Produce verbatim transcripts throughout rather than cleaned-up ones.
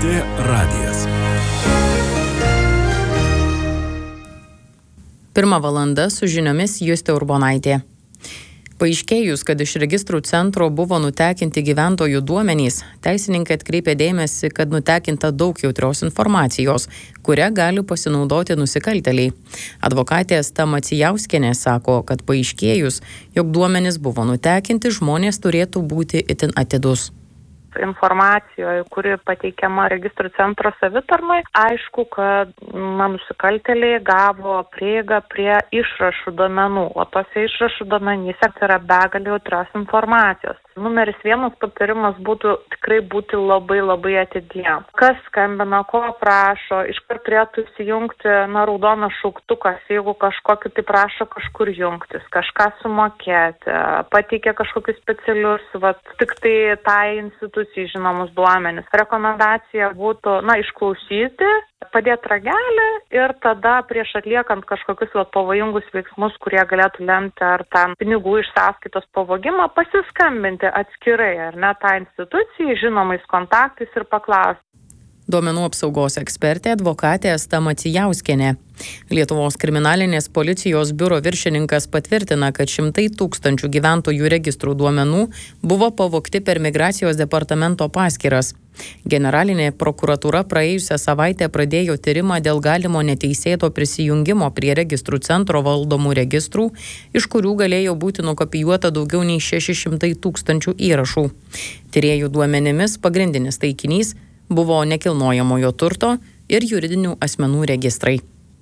T radijas. Pirma valanda su žiniomis Justė Urbonaitė. Paaiškėjus, kad iš registrų centro buvo nutekinti gyventojų duomenys, teisininkai atkreipė dėmesį, kad nutekinta daug jautrios informacijos, kuria gali pasinaudoti nusikaltėliai. Advokatė Asta Macijauskienė sako, kad paaiškėjus, jog duomenys buvo nutekinti, žmonės turėtų būti itin atidus. Informacijoje, kuri pateikiama registrų centro savitarnoj, aišku, kad na, nusikaltėliai gavo prieigą prie išrašų duomenų, o tose išrašų duomenyse yra begalė jautrios informacijos. Numeris vienas patarimas būtų tikrai būti labai labai atidiem. Kas skambina, ko prašo, iškart turėtų įsijungti na, raudonas šauktukas, jeigu kažkokį tai prašo kažkur jungtis, kažką sumokėti, pateikia kažkokius specialius, vat, tik tai tai institucijai žinomus duomenis. Rekomendacija būtų, na, išklausyti, padėti ragelį ir tada prieš atliekant kažkokius va, pavojingus veiksmus, kurie galėtų lemti ar ten pinigų iš sąskaitos pavogimą, pasiskambinti atskirai, ar ne, tą instituciją, žinomais kontaktais ir paklausti. Duomenų apsaugos ekspertė advokatė Asta Macijauskienė. Lietuvos kriminalinės policijos biuro viršininkas patvirtina, kad šimtai tūkstančių gyventojų registrų duomenų buvo pavogti per migracijos departamento paskyras. Generalinė prokuratūra praėjusią savaitę pradėjo tyrimą dėl galimo neteisėto prisijungimo prie registrų centro valdomų registrų, iš kurių galėjo būti nukopijuota daugiau nei šeši šimtai tūkstančių įrašų. Tyrėjų duomenimis pagrindinis taikinys buvo nekilnojamojo turto ir juridinių asmenų registrai.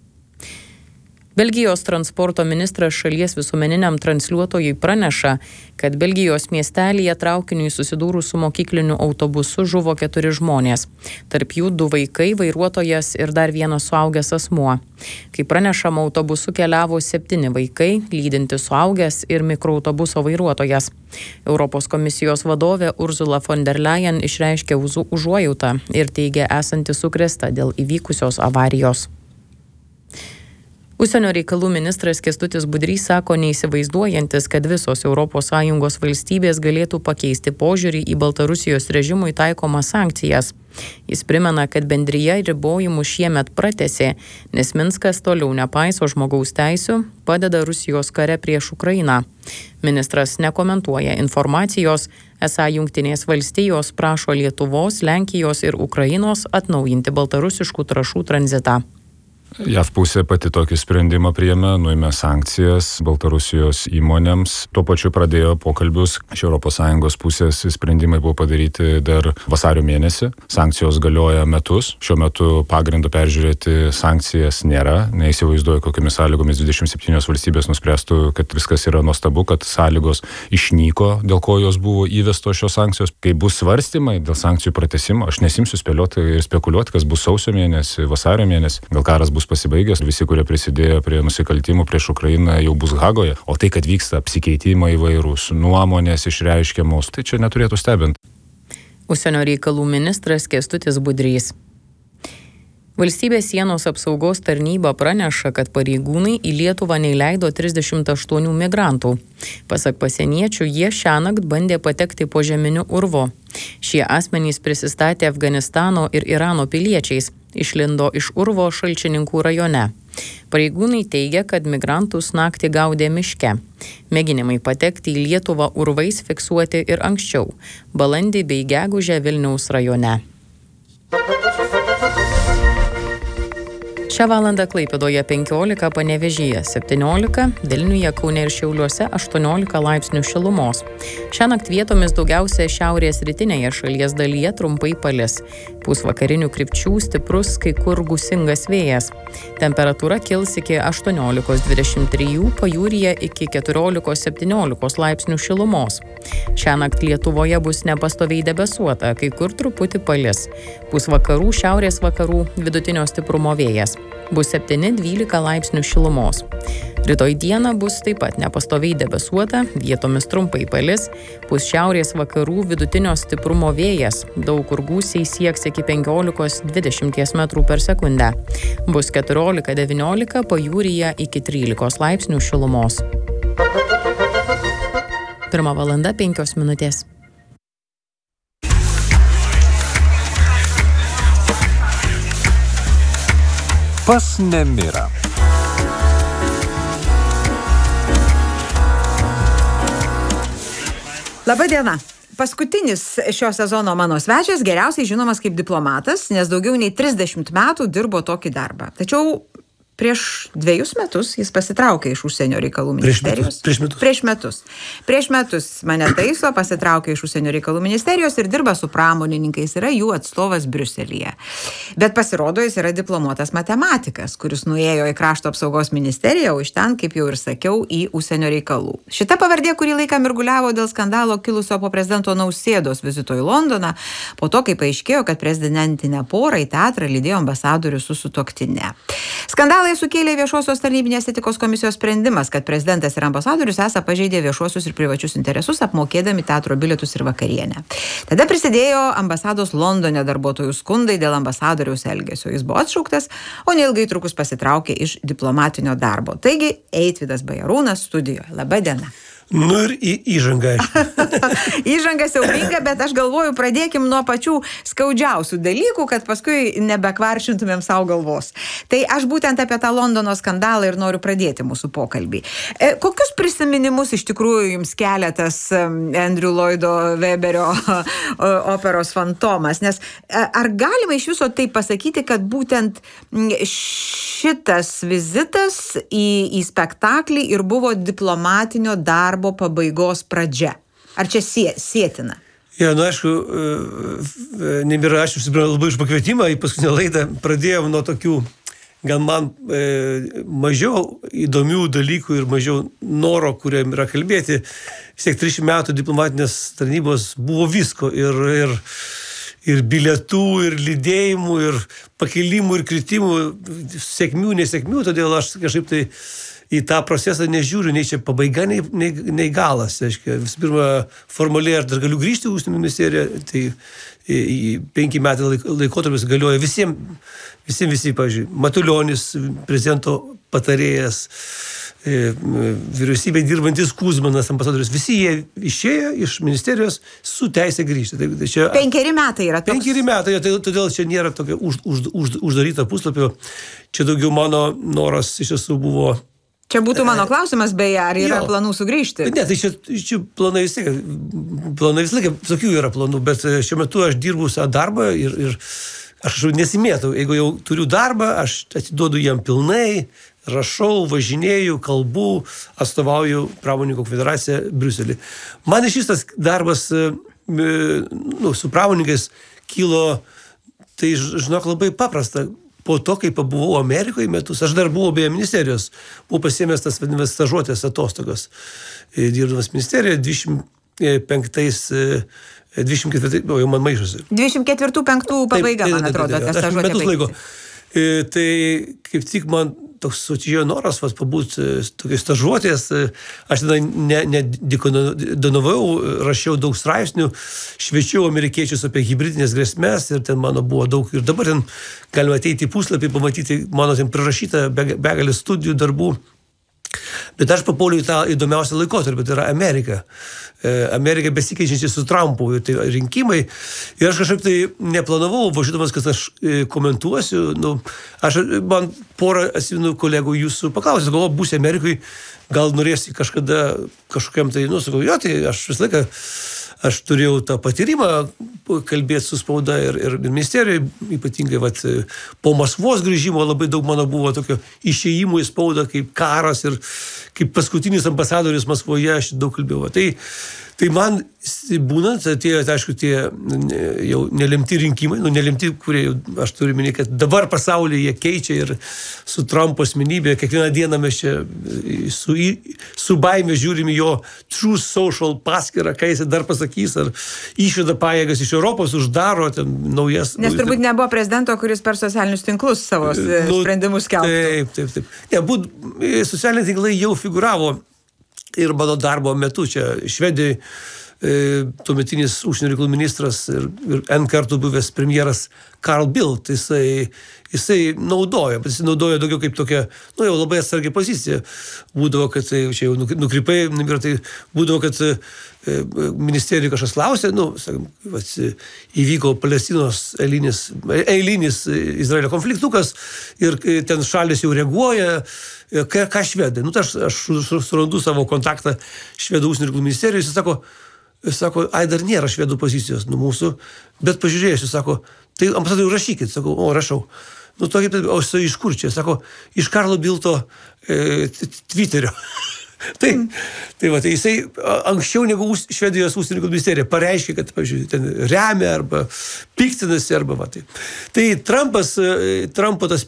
Belgijos transporto ministras šalies visuomeniniam transliuotojui praneša, kad Belgijos miestelyje traukiniui susidūrus su mokykliniu autobusu žuvo keturi žmonės. Tarp jų du vaikai, vairuotojas ir dar vienas suaugęs asmuo. Kaip pranešama, autobusu keliavo septyni vaikai, lydintis suaugęs ir mikroautobuso vairuotojas. Europos komisijos vadovė Ursula von der Leyen išreiškė užuojautą ir teigė esanti sukrėsta dėl įvykusios avarijos. Užsienio reikalų ministras Kęstutis Budrys sako neįsivaizduojantis, kad visos Europos Sąjungos valstybės galėtų pakeisti požiūrį į Baltarusijos režimui taikomas sankcijas. Jis primena, kad bendrija ribojimų šiemet pratęsė, nes Minskas toliau nepaiso žmogaus teisių, padeda Rusijos kare prieš Ukrainą. Ministras nekomentuoja informacijos, esą Jungtinės valstijos prašo Lietuvos, Lenkijos ir Ukrainos atnaujinti baltarusiškų trąšų tranzitą. JAV pusė pati tokį sprendimą priėmė, nuėmė sankcijas Baltarusijos įmonėms. Tuo pačiu pradėjo pokalbius. Iš Europos Sąjungos pusės sprendimai buvo padaryti dar vasario mėnesį. Sankcijos galioja metus. Šiuo metu pagrindo peržiūrėti sankcijas nėra. Neįsivaizduoju, kokiamis sąlygomis dvidešimt septynios valstybės nuspręstų, kad viskas yra nuostabu, kad sąlygos išnyko, dėl ko jos buvo įvestos šios sankcijos. Kai bus svarstymai dėl sankcijų pratęsimo, aš nesimsiu spėlioti ir spekuliuoti, kas bus sausio mėnesį, vasario mėnesį. Gal karas bus pasibaigęs, visi, kurie prisidėjo prie nusikaltimų prieš Ukrainą, jau bus Hagoje. O tai, kad vyksta apsikeitimai įvairūs, nuomonės išreiškiamos, tai čia neturėtų stebinti. Užsienio reikalų ministras Kęstutis Budrys. Valstybės sienos apsaugos tarnyba praneša, kad pareigūnai į Lietuvą neįleido trisdešimt aštuonių migrantų. Pasak pasieniečių, jie šiąnakt bandė patekti požeminiu urvu. Šie asmenys prisistatė Afganistano ir Irano piliečiais, išlindo iš urvo Šalčininkų rajone. Pareigūnai teigia, kad migrantus naktį gaudė miške. Mėginimai patekti į Lietuvą urvais fiksuoti ir anksčiau, balandį bei gegužę Vilniaus rajone. Šią valandą Klaipėdoje penkiolika, Panevėžyje septyniolika, Vilniuje, Kaune ir Šiauliuose aštuoniolika laipsnių šilumos. Šiąnakt vietomis daugiausia šiaurės rytinėje šalies dalyje trumpai palis. Pūs vakarinių krypčių stiprus, kai kur gūsingas vėjas. Temperatūra kils iki aštuoniolika dvidešimt trijų, pajūryje iki keturiolika septyniolika laipsnių šilumos. Šiąnakt Lietuvoje bus nepastoviai debesuota, kai kur truputį palis. Pūs vakarų, šiaurės vakarų vidutinio stiprumo vėjas. Bus septyni dvylika laipsnių šilumos. Rytoj dieną bus taip pat nepastoviai debesuota, vietomis trumpai palis, pūs šiaurės vakarų vidutinio stiprumo vėjas, daug kur gūsiai sieks iki penkiolika dvidešimt metrų per sekundę. Bus keturiolika devyniolika, pajūryje iki trylika laipsnių šilumos. Pirma valanda penkios minutės. pas nemirą. Labą dieną. Paskutinis šio sezono mano svečias geriausiai žinomas kaip diplomatas, nes daugiau nei trisdešimt metų dirbo tokį darbą. Tačiau prieš dviejus metus jis pasitraukė iš užsienio reikalų ministerijos. Prieš metus. Prieš metus. Prieš metus mane taiso, pasitraukė iš užsienio reikalų ministerijos ir dirba su pramonininkais, yra jų atstovas Briuselyje. Bet pasirodo, jis yra diplomuotas matematikas, kuris nuėjo į krašto apsaugos ministeriją, o iš ten, kaip jau ir sakiau, į užsienio reikalų. Šita pavardė kurį laiką mirguliavo dėl skandalo kilusio po prezidento Nausėdos vizito į Londoną, po to, kai paaiškėjo, kad prezidentinę porą į teatrą lydėjo ambasadorius su sutuoktine. Skandalai sukėlė viešosios tarnybinės etikos komisijos sprendimas, kad prezidentas ir ambasadorius esą pažeidė viešuosius ir privačius interesus, apmokėdami teatro bilietus ir vakarienę. Tada prisidėjo ambasados Londone darbuotojų skundai dėl ambasadoriaus elgesio. Jis buvo atšauktas, o neilgai trukus pasitraukė iš diplomatinio darbo. Taigi, Eitvydas Bajarūnas studijoje. Labą dieną. Nu ir į, įžanga. Įžanga siaubinga, bet aš galvoju, pradėkim nuo pačių skaudžiausių dalykų, kad paskui nebekvaršintumėm savo galvos. Tai aš būtent apie tą Londono skandalą ir noriu pradėti mūsų pokalbį. E, kokius prisiminimus iš tikrųjų jums kelia tas Andrew Lloydo Webberio operos Fantomas? Nes ar galima iš viso tai pasakyti, kad būtent šitas vizitas į, į spektaklį ir buvo diplomatinio darbo pabaigos pradžia? Ar čia sie, sietina? Ja, nu aišku, Nemira, aš užsibrėjau labai už pakvietimą į paskutinę laidą. Pradėjom nuo tokių, gal man e, mažiau įdomių dalykų ir mažiau noro, kuriam yra kalbėti. Vis tiek trisdešimt metų diplomatinės tarnybos buvo visko ir, ir, ir bilietų, ir lydėjimų, ir pakilimų, ir kritimų, sėkmių, nesėkmių, todėl aš kažkaip tai į tą procesą nežiūriu, nei čia pabaiga, nei, nei, nei galas. Aiškia, visų pirma, formaliai aš dar galiu grįžti į užsienio ministeriją, tai į, į penki metai laik, laikotarpis galioja visiems, visiems visi, pavyzdžiui, Matulionis, prezidento patarėjas, e, vyriausybėje dirbantis Kuzmanas, ambasadorius, visi jie išėjo iš ministerijos su teisė grįžti. Tai, tai čia, penkeri metai yra toks. Penkeri metai, tai, todėl čia nėra tokio už, už, už, uždaryto puslapio. Čia daugiau mano noras iš tiesų buvo. Čia būtų mano klausimas, beje, ar yra jo. Planų sugrįžti? Ne, tai čia, čia planai vis tiek, planai vis laikė, tokių yra planų, bet šiuo metu aš dirbu savo darbą ir, ir aš nesimėtau. Jeigu jau turiu darbą, aš atiduodu jam pilnai, rašau, važinėju, kalbu, atstovauju Pramonininkų konfederaciją Briuselį. Man iš šis tas darbas nu, su pramonininkais kilo, tai žinok, labai paprasta. Po to, kai pabuvau Amerikoje metus, aš dar buvau beje ministerijos, buvau pasiėmęs tas vadinamas stažuotės atostogas. Dirbdamas ministerijoje dvidešimt penktais, dvidešimt ketvirtais, o jau man maišosi. dvidešimt ketvirtų penktų pabaiga, man atrodo, ta stažuotė metus laiko. baigėsi. Tai kaip tik man toks sučijo noras vas pabūti tokiais stažuotės. Aš tada nedikonovau, rašiau daug straipsnių, šviečiau amerikiečius apie hibridinės grėsmės ir ten mano buvo daug. Ir dabar ten galima ateiti į puslapį, pamatyti mano ten prirašytą begalį studijų, darbų. Bet aš papuoliau į tą įdomiausią laikotarpį, tai yra Amerika. Amerika besikeičiančiai su Trumpu, tai rinkimai. Ir aš kažkaip tai neplanavau, važiuodamas, kad aš komentuosiu. Nu, aš, man porą atsimenu kolegų jūsų paklausęs, galvo, būsi Amerikai, gal norėsi kažkada kažkokiam tai, nu, sakau, jo, tai aš visą laiką, aš turėjau tą patyrimą kalbėti su spauda ir, ir ministerijoje, ypatingai vat, po Maskvos grįžimo labai daug mano buvo tokio išėjimų į spaudą, kaip karas ir kaip paskutinis ambasadoris Maskvoje, aš daug kalbėjau. Tai, tai man būnant, tie, aišku, tie jau nelemti rinkimai, nu nelemti, kurie aš turiu minėti, kad dabar pasaulyje jie keičia ir su Trumpo asmenybė, kiekvieną dieną mes čia su, su baime žiūrime jo Truth Social paskyrą, ką jis dar pasakys, ar išveda pajėgas iš Europos, uždaro ten naujas. Nes turbūt ten nebuvo prezidento, kuris per socialinius tinklus savo nu, sprendimus skelbtų. Taip, taip, taip. Ne, būt, socialiniai tinklai jau figuravo ir mano darbo metu čia Švedijoje. e, tuometinis užsienio reikalų ministras ir, ir N kartų buvęs premjeras Carl Bildt, jisai, jisai naudojo, bet jisai naudojo daugiau kaip tokia, nu jau labai atsargi pozicija. Būdavo, kad tai, čia jau nukrypai, tai būdavo, kad e, ministerijai kažkas klausė, nu, sakom, vat, įvyko Palestinos eilinis, eilinis Izraelio konfliktukas ir ten šalis jau reaguoja, ką, ką švedai. Nu, tai aš, aš surandu savo kontaktą švedų užsienio reikalų ministerijos, jis sako, jis sako, ai, dar nėra švedų pozicijos nu mūsų, bet pažiūrėsiu, sako, tai ambasadoriui rašykit, sako, o, rašau. Nu, tokį, o jis iš kur čia, sako, iš Karlo Bildto e, Twitterio. tai, tai va, tai jisai anksčiau negu Švedijos užsienio reikalų ministerija pareiškė, kad, pavyzdžiui, ten remia arba piktinasi arba va. Tai, tai Trumpas, Trumpo tas